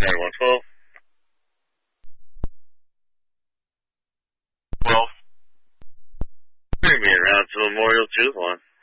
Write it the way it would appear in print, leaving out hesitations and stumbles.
United 112. 12. Bring me around to Memorial 2 1.